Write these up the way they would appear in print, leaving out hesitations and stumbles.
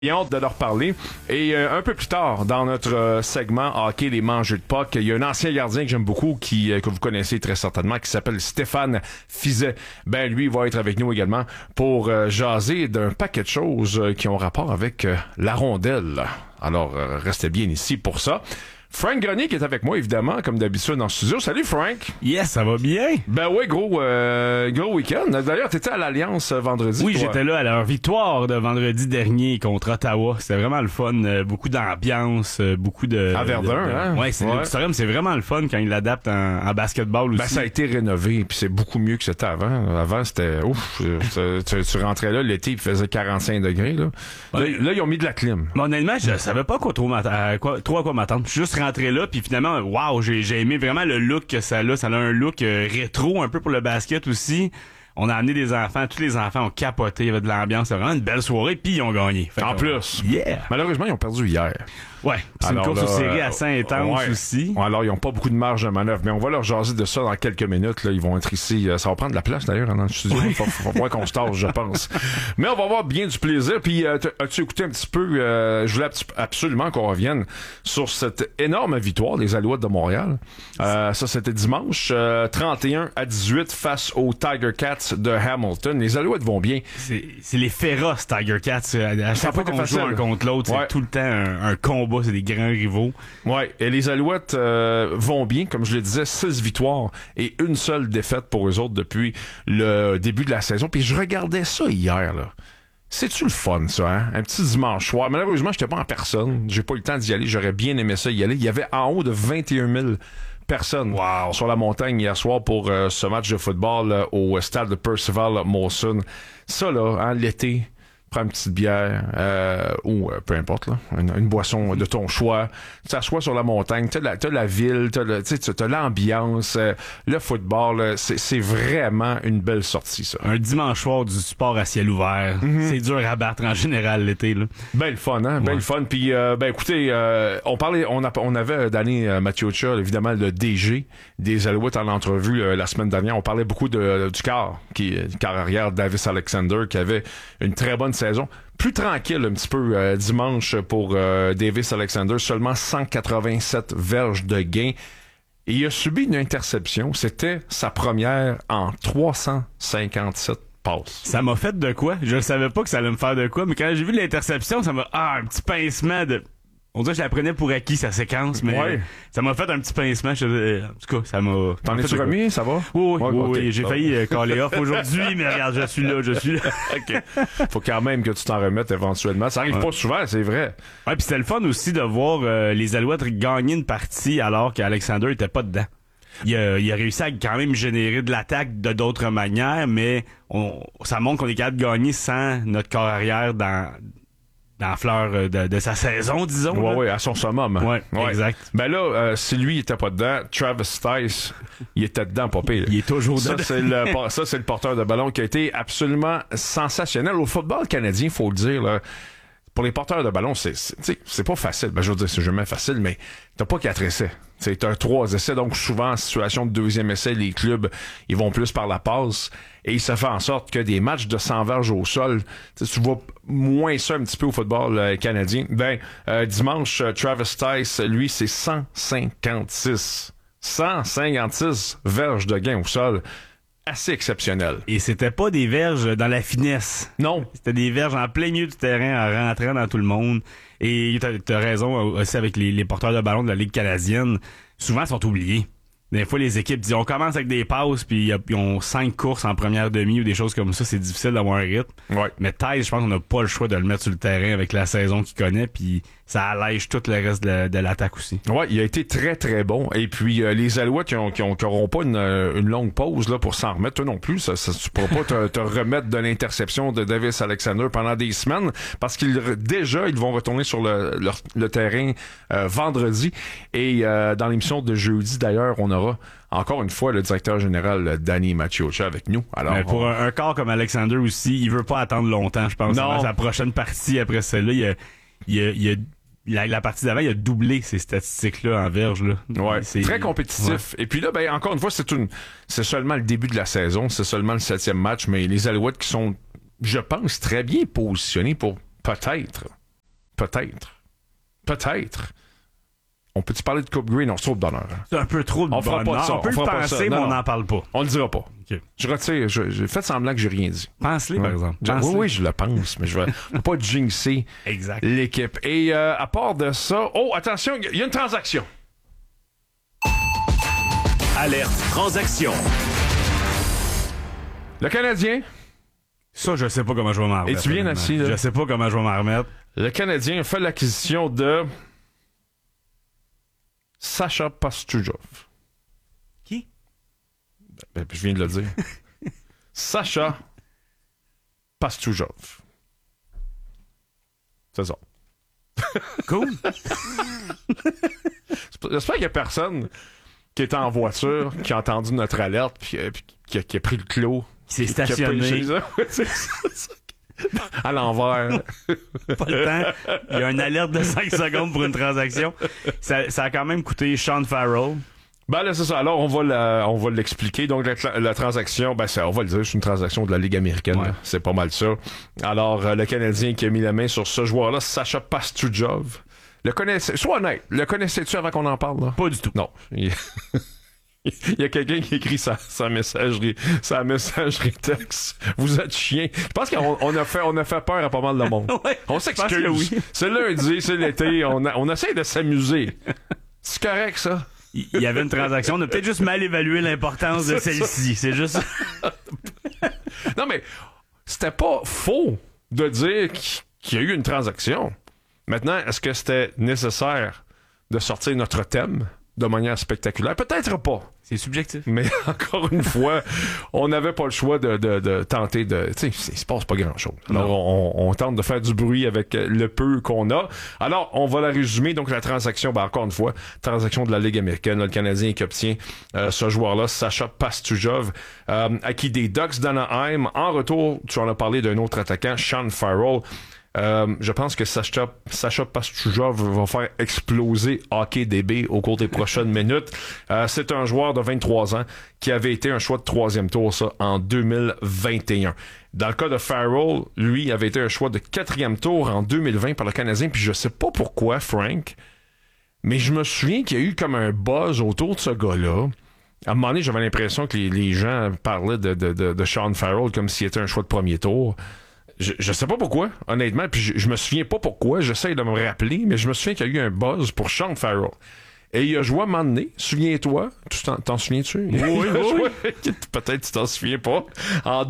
J'ai hâte de leur parler. Et un peu plus tard, dans notre segment hockey, les mangeurs de puck, il y a un ancien gardien que j'aime beaucoup, que vous connaissez très certainement, qui s'appelle Stéphane Fizet. Ben, lui, il va être avec nous également pour jaser d'un paquet de choses qui ont rapport avec la rondelle. Alors, restez bien ici pour ça. Frank Grenier qui est avec moi, évidemment, comme d'habitude, dans le studio. Salut, Frank! Yes, ça va bien? Ben oui, gros week-end. D'ailleurs, t'étais à l'Alliance vendredi. Oui, toi. j'étais là à leur victoire de vendredi dernier contre Ottawa. C'était vraiment le fun. Beaucoup d'ambiance, beaucoup de... À Verdun, hein? Ouais, l'auditorium, c'est vraiment le fun quand ils l'adaptent en basketball aussi. Ben, ça a été rénové, puis c'est beaucoup mieux que c'était avant. Avant, c'était ouf. Tu rentrais là, l'été, il faisait 45 degrés. Là, Ouais. là ils ont mis de la clim. Mais honnêtement, je savais pas à quoi m'attendre. Je suis juste rentré là, puis finalement, wow, j'ai aimé vraiment le look que ça a. Ça a un look rétro un peu pour le basket aussi. On a amené des enfants, tous les enfants ont capoté, il y avait de l'ambiance, c'est vraiment une belle soirée, puis ils ont gagné. En plus. Yeah! Malheureusement, ils ont perdu hier. Ouais, c'est Alors une course là, aux séries à Saint-Ange aussi. Alors, ils n'ont pas beaucoup de marge de manœuvre, mais on va leur jaser de ça dans quelques minutes. Là. Ils vont être ici. Ça va prendre de la place, d'ailleurs, dans le studio. Il faut voir qu'on se tâche, je pense. Mais on va avoir bien du plaisir. Puis, as-tu écouté un petit peu... je voulais absolument qu'on revienne sur cette énorme victoire des Alouettes de Montréal. Ça, c'était dimanche. 31-18 face aux Tiger Cats de Hamilton. Les Alouettes vont bien. C'est les féroces Tiger Cats. À chaque fois qu'on joue un contre l'autre, c'est tout le temps un combat. C'est des grands rivaux. Ouais, et les Alouettes vont bien, comme je le disais, 6 victoires et une seule défaite pour eux autres depuis le début de la saison. Puis je regardais ça hier, là. C'est-tu le fun, ça, hein? Un petit dimanche soir. Malheureusement, j'étais pas en personne. J'ai pas eu le temps d'y aller. J'aurais bien aimé ça y aller. Il y avait en haut de 21 000 personnes sur la montagne hier soir pour ce match de football au stade de Percival Molson. Ça, là, hein, l'été... Prends une petite bière ou peu importe là, une boisson de ton choix. Tu t'assois sur la montagne, t'as la ville, t'as l'ambiance, le football. Là, c'est vraiment une belle sortie ça. Un dimanche soir du sport à ciel ouvert, c'est dur à battre en général l'été là. Ben le fun, hein, ben le fun. Puis ben écoutez, on avait Danny Maciocia, évidemment le DG des Alouettes en entrevue la semaine dernière. On parlait beaucoup du quart arrière Davis Alexander qui avait une très bonne saison. Plus tranquille un petit peu dimanche pour Davis Alexander, seulement 187 verges de gain. Et il a subi une interception. C'était sa première en 357 passes. Ça m'a fait de quoi? Je savais pas que ça allait me faire de quoi, mais quand j'ai vu l'interception, ça m'a... un petit pincement de... On dirait que je la prenais pour acquis, sa séquence, mais ça m'a fait un petit pincement. En tout cas, ça m'a... T'en es-tu remis, ça va? Oui. J'ai failli caller off aujourd'hui, mais regarde, je suis là. OK. Faut quand même que tu t'en remettes éventuellement. Ça arrive pas souvent, c'est vrai. Ouais, puis c'était le fun aussi de voir les Alouettes gagner une partie alors qu'Alexander était pas dedans. Il a réussi à quand même générer de l'attaque de d'autres manières, mais ça montre qu'on est capable de gagner sans notre corps arrière dans la fleur de sa saison, disons. Oui, à son summum. Ouais, exact. Ben là, si lui, il était pas dedans, Travis Stice, il était dedans, pas pire. Il est toujours dedans. Ça, c'est le porteur de ballon qui a été absolument sensationnel. Au football canadien, faut le dire, là, pour les porteurs de ballon, c'est pas facile. Ben, je veux dire, c'est jamais facile, mais t'as pas 4 essais. T'as 3 essais, donc souvent, en situation de deuxième essai, les clubs, ils vont plus par la passe. Et ça fait en sorte que des matchs de 100 verges au sol, tu vois moins ça un petit peu au football canadien. Ben, dimanche, Travis Stice, lui, c'est 156 verges de gain au sol. Assez exceptionnel. Et c'était pas des verges dans la finesse. Non. C'était des verges en plein milieu du terrain, en rentrant dans tout le monde. Et t'as raison aussi avec les porteurs de ballon de la Ligue canadienne. Souvent, ils sont oubliés. Des fois, les équipes disent, on commence avec des passes, puis ils ont 5 courses en première demi ou des choses comme ça. C'est difficile d'avoir un rythme. Ouais. Mais Tyce, je pense qu'on n'a pas le choix de le mettre sur le terrain avec la saison qu'il connaît, puis ça allège tout le reste de l'attaque aussi. Ouais, il a été très, très bon. Et puis, les Alouettes qui auront pas une longue pause là pour s'en remettre. Toi non plus, tu pourras pas te remettre de l'interception de Davis Alexander pendant des semaines, parce qu'ils vont retourner sur le terrain vendredi. Et dans l'émission de jeudi, d'ailleurs, on aura encore une fois le directeur général Danny Maciocia avec nous. Alors, mais pour un corps comme Alexander aussi, il veut pas attendre longtemps, je pense. Non. Sa prochaine partie après celle-là, la partie d'avant, il a doublé ces statistiques-là en verge. Là. Ouais, c'est très compétitif. Ouais. Et puis là, ben encore une fois, c'est seulement le début de la saison, c'est seulement le 7e match, mais les Alouettes qui sont, je pense, très bien positionnés pour peut-être Peut-être. On peut-tu parler de Coupe Grey? Non, c'est trop de bonheur. Hein. C'est un peu trop de On fera bonheur. pas de ça. On peut le penser, mais on n'en parle pas. On le dira pas. Okay. Je retire. J'ai fait semblant que j'ai rien dit. Pense-les, par exemple. Oui, je le pense, mais je vais pas jinxer l'équipe. Et à part de ça... Oh, attention, il y a une transaction. Alerte transaction. Le Canadien... Ça, je sais pas comment je vais m'en remettre. Es-tu bien assis, là? Je sais pas comment je vais m'en remettre. Le Canadien fait l'acquisition de... Sacha Pastujov. Qui? Ben, je viens de le dire. Sacha Pastujov. C'est ça. Cool. J'espère qu'il y a personne qui est en voiture, qui a entendu notre alerte, puis qui a pris le clos. Qui s'est stationné. À l'envers. Pas le temps. Il y a une alerte de 5 secondes pour une transaction. Ça a quand même coûté Sean Farrell. Ben là, c'est ça. Alors, on va l'expliquer. Donc, la transaction, on va le dire, c'est une transaction de la Ligue américaine. Ouais. C'est pas mal ça. Alors, le Canadien qui a mis la main sur ce joueur-là, Sacha Pastujov. Sois honnête, le connaissais-tu avant qu'on en parle? Là? Pas du tout. Non. Il y a quelqu'un qui écrit sa messagerie texte. Vous êtes chiens. Je pense qu'on a fait peur à pas mal de monde. Ouais, on s'excuse. oui. C'est lundi, c'est l'été. On essaie de s'amuser. C'est correct, ça? Il y avait une transaction. On a peut-être juste mal évalué l'importance de celle-ci. C'est juste... Non, mais c'était pas faux de dire qu'il y a eu une transaction. Maintenant, est-ce que c'était nécessaire de sortir notre thème de manière spectaculaire? Peut-être pas. C'est subjectif. Mais encore une fois, on n'avait pas le choix de tenter de... Tu sais, il se passe pas grand-chose. Alors, on tente de faire du bruit avec le peu qu'on a. Alors, on va la résumer. Donc, la transaction, encore une fois, transaction de la Ligue américaine. Là, le Canadien qui obtient ce joueur-là, Sacha Pastujov, acquis des Ducks d'Anaheim. En retour, tu en as parlé d'un autre attaquant, Sean Farrell. Je pense que Sacha Pastujov va faire exploser Hockey DB au cours des prochaines minutes. C'est un joueur de 23 ans qui avait été un choix de 3e tour, ça, en 2021. Dans le cas de Farrell, lui avait été un choix de 4e tour en 2020 par le Canadien, puis je sais pas pourquoi, Frank, mais je me souviens qu'il y a eu comme un buzz autour de ce gars-là. À un moment donné, j'avais l'impression que les gens parlaient de Sean Farrell comme s'il était un choix de 1er tour. Je sais pas pourquoi, honnêtement, puis je me souviens pas pourquoi, j'essaie de me rappeler, mais je me souviens qu'il y a eu un buzz pour Sean Farrell. Et il a joué à un moment donné, souviens-toi, t'en souviens-tu? Oui. Peut-être tu t'en souviens pas. En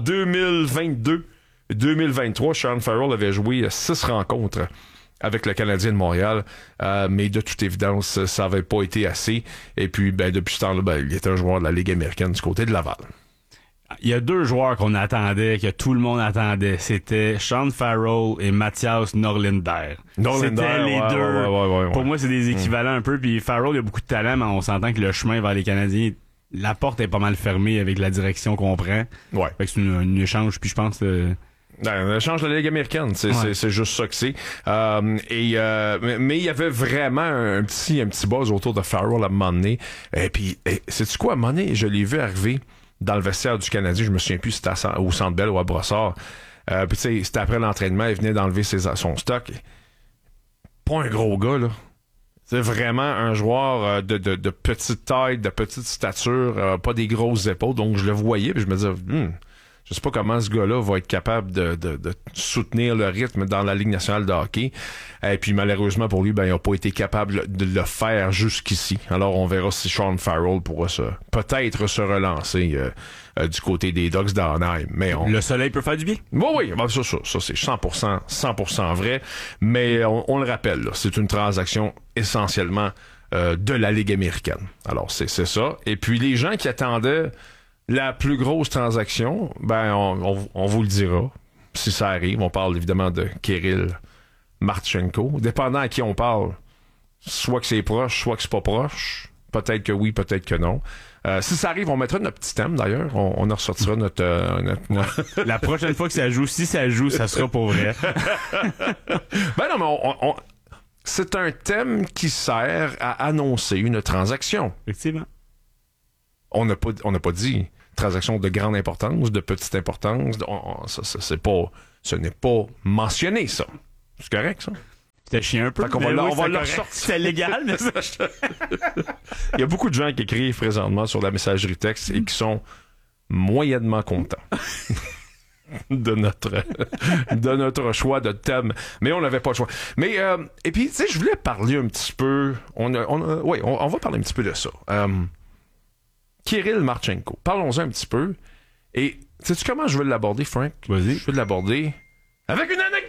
2022-2023, Sean Farrell avait joué 6 rencontres avec le Canadien de Montréal, mais de toute évidence, ça avait pas été assez. Et puis, depuis ce temps-là, il était un joueur de la Ligue américaine du côté de Laval. Il y a 2 joueurs qu'on attendait, que tout le monde attendait. C'était Sean Farrell et Mathias Norlinder. C'était les deux. Ouais. Pour moi, c'est des équivalents un peu. Puis Farrell, il a beaucoup de talent, mais on s'entend que le chemin vers les Canadiens, la porte est pas mal fermée avec la direction qu'on prend. Ouais. Fait que c'est un échange, puis je pense... Un échange de la Ligue américaine, c'est juste ça que c'est. Mais il y avait vraiment un petit buzz autour de Farrell à un moment donné. Et puis, sais-tu quoi, à un moment donné, je l'ai vu arriver dans le vestiaire du Canadien, je me souviens plus si c'était au Centre Bell ou à Brossard. Puis tu sais, c'était après l'entraînement, il venait d'enlever son stock. Pas un gros gars, là. C'est vraiment un joueur de petite taille, de petite stature, pas des grosses épaules. Donc je le voyais, puis je me disais, je sais pas comment ce gars-là va être capable de soutenir le rythme dans la Ligue nationale de hockey. Et puis malheureusement pour lui, il n'a pas été capable de le faire jusqu'ici. Alors on verra si Sean Farrell pourra peut-être se relancer du côté des Ducks d'Anaheim. Mais le soleil peut faire du bien. Oui, ça c'est 100% vrai. Mais on le rappelle, là, c'est une transaction essentiellement de la Ligue américaine. Alors c'est ça. Et puis les gens qui attendaient la plus grosse transaction, on vous le dira. Si ça arrive, on parle évidemment de Kirill Marchenko. Dépendant à qui on parle, soit que c'est proche, soit que c'est pas proche. Peut-être que oui, peut-être que non. Si ça arrive, on mettra notre petit thème d'ailleurs. On en ressortira notre... La prochaine fois que ça joue, si ça joue, ça sera pour vrai. Non, mais c'est un thème qui sert à annoncer une transaction. Effectivement. On n'a pas dit transaction de grande importance, de petite importance. Ce n'est pas mentionné, ça. C'est correct, ça? C'était chiant un peu. Fait qu'on mais va oui, le c'est ressortir. correct. C'est légal, mais ça... Il y a beaucoup de gens qui écrivent présentement sur la messagerie texte et qui sont moyennement contents de notre choix de thème. Mais on n'avait pas le choix. Mais, et puis, tu sais, je voulais parler un petit peu... on va parler un petit peu de ça. Kirill Marchenko. Parlons-en un petit peu. Et sais-tu comment je veux l'aborder, Frank? Vas-y. Je veux l'aborder avec une anecdote!